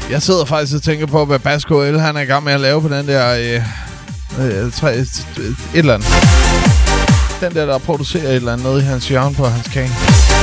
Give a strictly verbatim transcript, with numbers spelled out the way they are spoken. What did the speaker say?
Jeg sidder faktisk og tænker på, hvad Basko L han er i gang med at lave på den der... Øh, øh, tre, et, et eller andet. Den der, der producerer et eller andet nede i hans hjørne på hans kage.